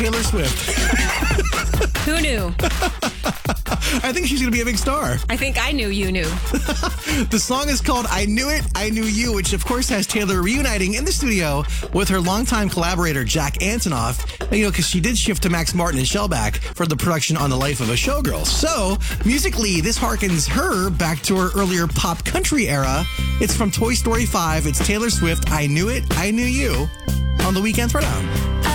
Taylor Swift. Who knew? I think she's going to be a big star. I think I knew you knew. The song is called I Knew It, I Knew You, which of course has Taylor reuniting in the studio with her longtime collaborator, Jack Antonoff, because she did shift to Max Martin and Shellback for the production on The Life of a Showgirl. So, musically, this harkens her back to her earlier pop country era. It's from Toy Story 5. It's Taylor Swift, I Knew It, I Knew You, on the Weekend Throwdown.